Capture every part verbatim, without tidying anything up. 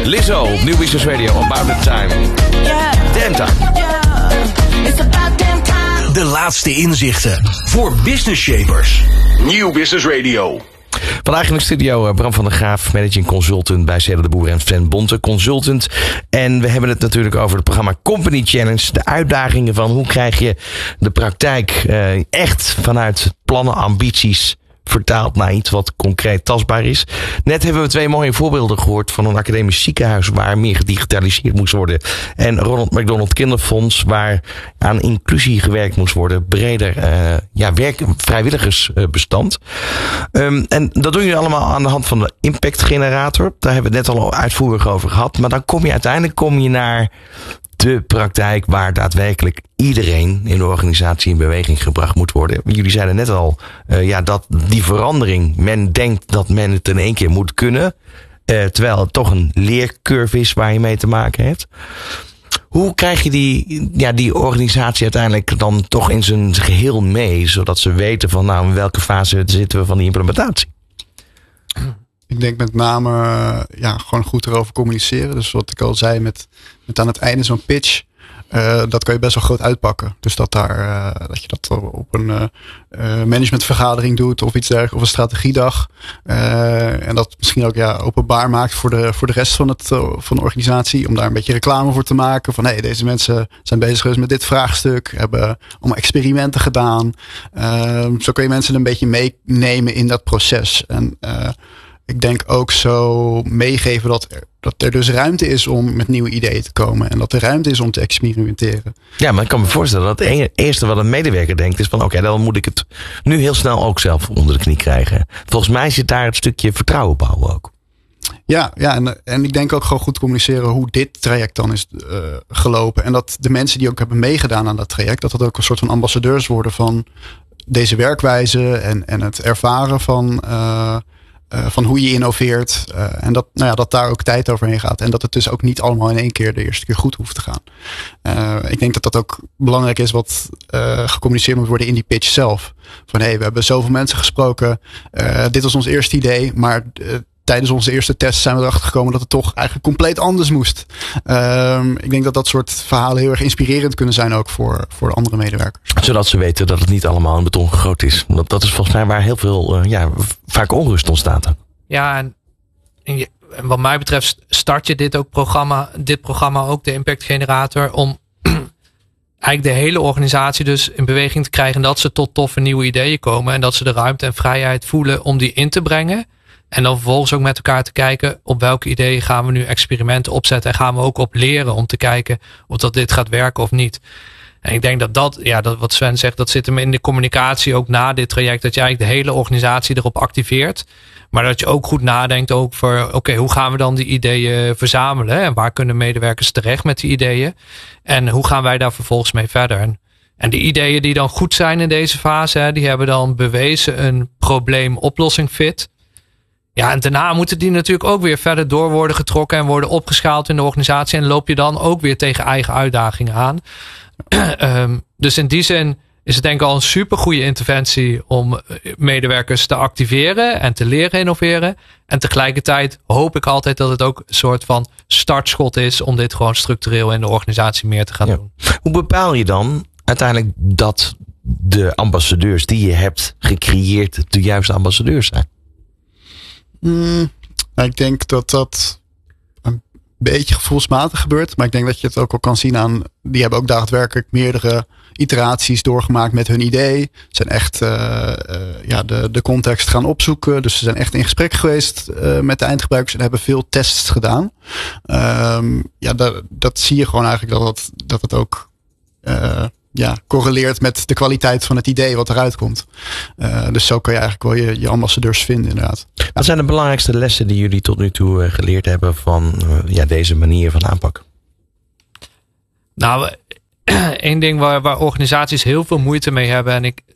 Lizzo op New Business Radio. About the time. Damn time. De laatste inzichten voor business shapers. New Business Radio. Vandaag in de studio Bram van der Graaf, managing consultant bij Cedar de Boer en Sven Bonte, consultant. En we hebben het natuurlijk over het programma Company Challenge. De uitdagingen van hoe krijg je de praktijk uh, echt vanuit plannen, ambities vertaald naar iets wat concreet tastbaar is. Net hebben we twee mooie voorbeelden gehoord van een academisch ziekenhuis waar meer gedigitaliseerd moest worden. En Ronald McDonald Kinderfonds waar aan inclusie gewerkt moest worden. Breder uh, ja, werk, vrijwilligersbestand. Um, en dat doen jullie allemaal aan de hand van de Impact Generator. Daar hebben we het net al uitvoerig over gehad. Maar dan kom je uiteindelijk kom je naar de praktijk waar daadwerkelijk iedereen in de organisatie in beweging gebracht moet worden. Jullie zeiden net al, uh, ja, dat die verandering, men denkt dat men het in één keer moet kunnen, uh, terwijl het toch een leercurve is waar je mee te maken hebt. Hoe krijg je die, ja, die organisatie uiteindelijk dan toch in zijn geheel mee, zodat ze weten van nou in welke fase zitten we van die implementatie? Ik denk met name ja, gewoon goed erover communiceren. Dus wat ik al zei, met, met aan het einde zo'n pitch. Uh, dat kan je best wel groot uitpakken. Dus dat, daar, uh, dat je dat op een uh, uh, managementvergadering doet of iets dergelijks. Of een strategiedag. Uh, en dat misschien ook ja, openbaar maakt voor de, voor de rest van, het, uh, van de organisatie. Om daar een beetje reclame voor te maken. Van hé, hey, deze mensen zijn bezig geweest met dit vraagstuk. Hebben allemaal experimenten gedaan. Uh, zo kun je mensen een beetje meenemen in dat proces. En uh, ik denk ook zo meegeven dat er, dat er dus ruimte is om met nieuwe ideeën te komen. En dat er ruimte is om te experimenteren. Ja, maar ik kan me voorstellen dat het eerste wat een medewerker denkt is van oké, okay, dan moet ik het nu heel snel ook zelf onder de knie krijgen. Volgens mij zit daar het stukje vertrouwen bouwen ook. Ja, ja en, en ik denk ook gewoon goed communiceren hoe dit traject dan is uh, gelopen. En dat de mensen die ook hebben meegedaan aan dat traject, dat dat ook een soort van ambassadeurs worden van deze werkwijze en, en het ervaren van Uh, Uh, van hoe je innoveert. Uh, en dat, nou ja, dat daar ook tijd overheen gaat. En dat het dus ook niet allemaal in één keer de eerste keer goed hoeft te gaan. Uh, ik denk dat dat ook belangrijk is wat uh, gecommuniceerd moet worden in die pitch zelf. Van hé, hey, we hebben zoveel mensen gesproken. Uh, dit was ons eerste idee. Maar uh, tijdens onze eerste test zijn we erachter gekomen dat het toch eigenlijk compleet anders moest. Uh, ik denk dat dat soort verhalen heel erg inspirerend kunnen zijn ook voor, voor de andere medewerkers. Zodat ze weten dat het niet allemaal in beton gegoten is. Dat, dat is volgens mij waar heel veel, uh, ja, vaak onrust ontstaat. Ja, en, en, je, en wat mij betreft start je dit ook programma, dit programma ook de Impact Generator om eigenlijk de hele organisatie dus in beweging te krijgen. En dat ze tot toffe nieuwe ideeën komen. En dat ze de ruimte en vrijheid voelen om die in te brengen. En dan vervolgens ook met elkaar te kijken op welke ideeën gaan we nu experimenten opzetten. En gaan we ook op leren om te kijken of dat dit gaat werken of niet. En ik denk dat dat, ja, dat wat Sven zegt, dat zit hem in de communicatie ook na dit traject. Dat je eigenlijk de hele organisatie erop activeert. Maar dat je ook goed nadenkt ook voor, oké, okay, hoe gaan we dan die ideeën verzamelen? En waar kunnen medewerkers terecht met die ideeën? En hoe gaan wij daar vervolgens mee verder? En, en de ideeën die dan goed zijn in deze fase, hè, die hebben dan bewezen een probleem-oplossing fit. Ja, en daarna moeten die natuurlijk ook weer verder door worden getrokken en worden opgeschaald in de organisatie. En loop je dan ook weer tegen eigen uitdagingen aan. um, dus in die zin is het denk ik al een supergoeie interventie om medewerkers te activeren en te leren innoveren. En tegelijkertijd hoop ik altijd dat het ook een soort van startschot is om dit gewoon structureel in de organisatie meer te gaan ja. doen. Hoe bepaal je dan uiteindelijk dat de ambassadeurs die je hebt gecreëerd de juiste ambassadeurs zijn? Hmm, nou, ik denk dat dat een beetje gevoelsmatig gebeurt. Maar ik denk dat je het ook al kan zien aan, die hebben ook daadwerkelijk meerdere iteraties doorgemaakt met hun idee. Ze zijn echt uh, uh, ja, de, de context gaan opzoeken. Dus ze zijn echt in gesprek geweest uh, met de eindgebruikers en hebben veel tests gedaan. Um, ja, dat, dat zie je gewoon eigenlijk dat het, dat het ook uh, ja, correleert met de kwaliteit van het idee wat eruit komt. Uh, dus zo kun je eigenlijk wel je, je ambassadeurs vinden inderdaad. Wat zijn de belangrijkste lessen die jullie tot nu toe uh, geleerd hebben van uh, ja, deze manier van aanpak? Nou, één ding waar, waar organisaties heel veel moeite mee hebben. En ik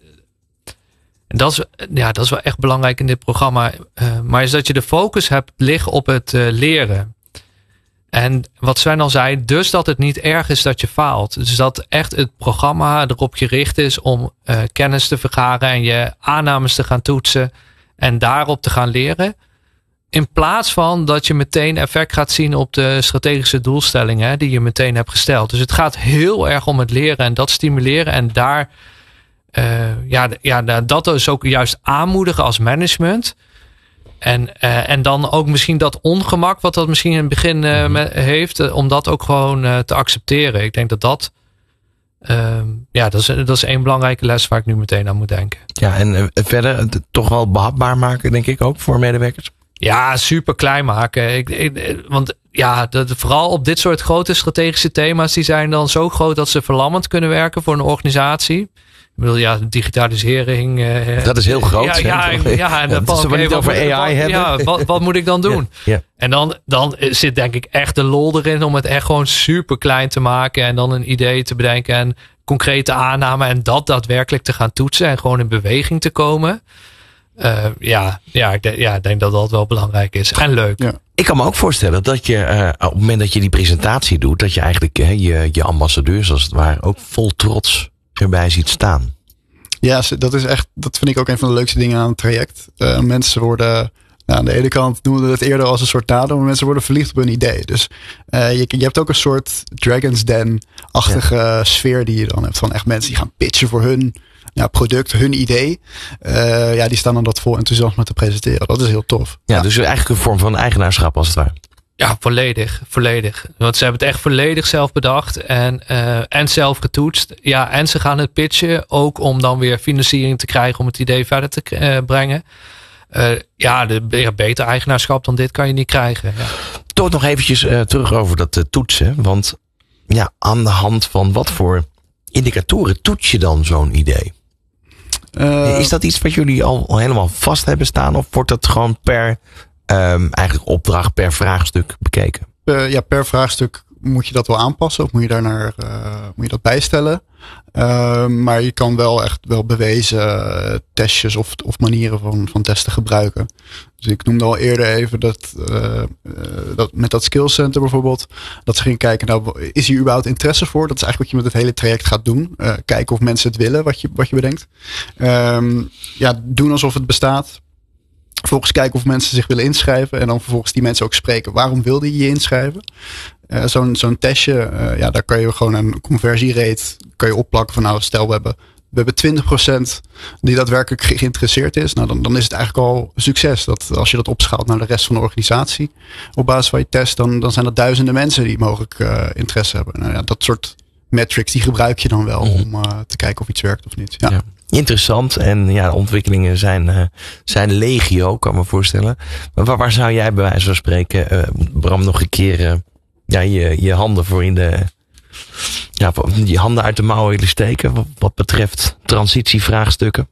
en dat is, ja, dat is wel echt belangrijk in dit programma. Uh, maar is dat je de focus hebt liggen op het uh, leren. En wat Sven al zei, dus dat het niet erg is dat je faalt. Dus dat echt het programma erop gericht is om uh, kennis te vergaren en je aannames te gaan toetsen en daarop te gaan leren. in plaats van dat je meteen effect gaat zien op de strategische doelstellingen hè, die je meteen hebt gesteld. Dus het gaat heel erg om het leren en dat stimuleren. En daar, uh, ja, ja, dat is ook juist aanmoedigen als management. En, uh, en dan ook misschien dat ongemak wat dat misschien in het begin uh, mm-hmm. me, heeft. Uh, om dat ook gewoon uh, te accepteren. Ik denk dat dat... Uh, ja, dat is, dat is één belangrijke les waar ik nu meteen aan moet denken. Ja, en uh, verder het toch wel behapbaar maken, denk ik ook, voor medewerkers? Ja, super klein maken. Ik, ik, want ja, dat, vooral op dit soort grote strategische thema's, die zijn dan zo groot dat ze verlammend kunnen werken voor een organisatie. Ik bedoel, ja, digitalisering. Uh, dat is heel groot. Ja, ja, ja, en dan ja, we niet over A I hebben. Ja, wat, wat moet ik dan doen? Ja, ja. En dan, dan zit denk ik echt de lol erin om het echt gewoon super klein te maken. En dan een idee te bedenken en concrete aanname. En dat daadwerkelijk te gaan toetsen en gewoon in beweging te komen. Uh, ja, ja, ik denk, ja, ik denk dat dat wel belangrijk is. En leuk. Ja. Ik kan me ook voorstellen dat je uh, op het moment dat je die presentatie doet, dat je eigenlijk uh, je, je ambassadeurs als het ware ook vol trots erbij ziet staan. Ja, dat is echt, dat vind ik ook een van de leukste dingen aan het traject. Uh, mensen worden, nou, aan de ene kant noemen we het eerder als een soort nadeel, maar mensen worden verliefd op hun idee. Dus uh, je, je hebt ook een soort Dragon's Den-achtige ja. sfeer die je dan hebt van echt mensen die gaan pitchen voor hun ja, product, hun idee. Uh, ja, die staan dan dat vol enthousiasme te presenteren. Dat is heel tof. Ja, ja, dus eigenlijk een vorm van eigenaarschap als het ware. Ja, volledig, volledig. Want ze hebben het echt volledig zelf bedacht en, uh, en zelf getoetst. Ja, en ze gaan het pitchen ook om dan weer financiering te krijgen om het idee verder te uh, brengen. Uh, ja, de, ja, beter eigenaarschap dan dit kan je niet krijgen. Ja. Toch nog eventjes uh, terug over dat uh, toetsen. Want ja, aan de hand van wat voor indicatoren toets je dan zo'n idee? Uh, Is dat iets wat jullie al, al helemaal vast hebben staan? Of wordt dat gewoon per um, eigenlijk opdracht, per vraagstuk bekeken? Uh, ja, per vraagstuk moet je dat wel aanpassen. Of moet je daarnaar uh, moet je dat bijstellen. Uh, maar je kan wel echt wel bewezen uh, testjes of, of manieren van, van testen gebruiken. Dus ik noemde al eerder even dat, uh, uh, dat met dat Skills Center bijvoorbeeld. Dat ze gingen kijken, nou, is hier überhaupt interesse voor? Dat is eigenlijk wat je met het hele traject gaat doen. Uh, kijken of mensen het willen, wat je, wat je bedenkt. Um, ja, doen alsof het bestaat. Vervolgens kijken of mensen zich willen inschrijven. En dan vervolgens die mensen ook spreken. Waarom wilde je je inschrijven? Uh, zo'n, zo'n testje, uh, ja, daar kan je gewoon een conversierate kan je opplakken van nou, stel we hebben, we hebben twintig procent die daadwerkelijk geïnteresseerd is. Nou, dan, dan is het eigenlijk al succes. Dat als je dat opschaalt naar de rest van de organisatie op basis van je test, dan, dan zijn er duizenden mensen die mogelijk uh, interesse hebben. Nou ja, dat soort metrics, die gebruik je dan wel mm-hmm. om uh, te kijken of iets werkt of niet. Ja. Ja. Interessant. En ja, de ontwikkelingen zijn, uh, zijn legio, kan me voorstellen. Maar waar, waar zou jij bij wijze van spreken, uh, Bram, nog een keer uh, ja, je, je handen voor in de, ja, je handen uit de mouwen willen steken wat, wat betreft transitievraagstukken?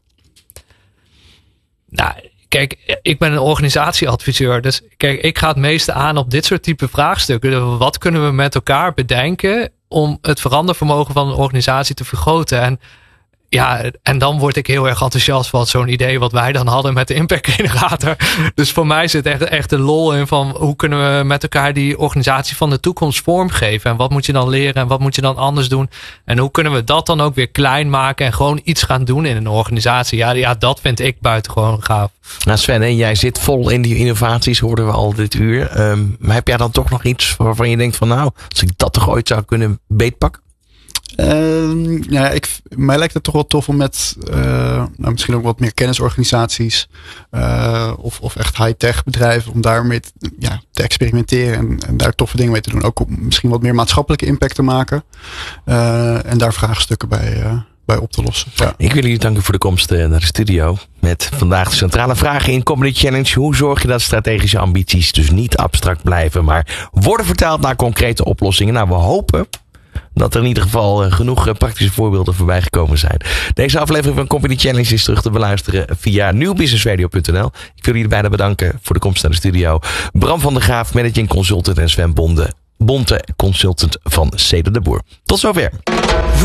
Nou, kijk, ik ben een organisatieadviseur. Dus kijk, ik ga het meeste aan op dit soort type vraagstukken. Wat kunnen we met elkaar bedenken om het verandervermogen van een organisatie te vergroten? En ja, en dan word ik heel erg enthousiast van zo'n idee wat wij dan hadden met de Impact Generator. Dus voor mij zit echt, echt de lol in van hoe kunnen we met elkaar die organisatie van de toekomst vormgeven? En wat moet je dan leren en wat moet je dan anders doen? En hoe kunnen we dat dan ook weer klein maken en gewoon iets gaan doen in een organisatie? Ja, ja dat vind ik buitengewoon gaaf. Nou Sven, hè, jij zit vol in die innovaties, hoorden we al dit uur. Um, maar heb jij dan toch nog iets waarvan je denkt van nou, als ik dat toch ooit zou kunnen beetpakken? Uh, ja, ik, mij lijkt het toch wel tof om met uh, nou, misschien ook wat meer kennisorganisaties uh, of, of echt high-tech bedrijven om daarmee te, ja, te experimenteren en, en daar toffe dingen mee te doen. Ook om misschien wat meer maatschappelijke impact te maken uh, en daar vraagstukken bij, uh, bij op te lossen. Ja. Ik wil jullie danken voor de komst uh, naar de studio met vandaag de centrale vragen in Company Challenge. Hoe zorg je dat strategische ambities dus niet abstract blijven, maar worden vertaald naar concrete oplossingen? Nou, we hopen dat er in ieder geval uh, genoeg uh, praktische voorbeelden voorbij gekomen zijn. Deze aflevering van Company Challenge is terug te beluisteren via nieuw business radio punt n l. Ik wil jullie beiden bedanken voor de komst naar de studio. Bram van der Graaf, managing consultant en Sven Bonte, Bonte consultant van Ceder de Boer. Tot zover.